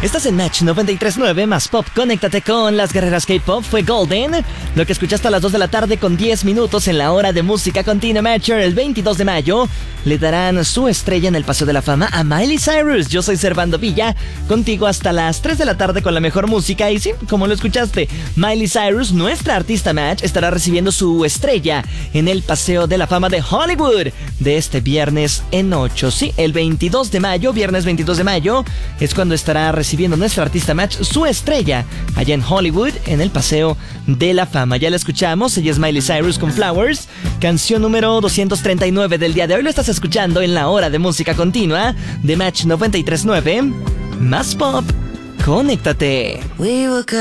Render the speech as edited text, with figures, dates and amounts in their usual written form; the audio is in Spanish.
Estás en Match 93.9 más Pop. Conéctate con las guerreras K-Pop. Fue Golden. Lo que escuchaste a las 2 de la tarde con 10 minutos en la hora de música continua. Matcher el 22 de mayo le darán su estrella en el Paseo de la Fama a Miley Cyrus. Yo soy Servando Villa, contigo hasta las 3 de la tarde con la mejor música. Y sí, como lo escuchaste, Miley Cyrus, nuestra artista Match, estará recibiendo su estrella en el Paseo de la Fama de Hollywood de este viernes en 8. Sí, el 22 de mayo, viernes 22 de mayo, es cuando estará recibiendo nuestra artista Match su estrella allá en Hollywood en el Paseo de la Fama. Ya la escuchamos, ella es Miley Cyrus con Flowers, canción número 239 del día de hoy. Lo estás escuchando en la hora de música continua de Match 93.9 más Pop. Conéctate.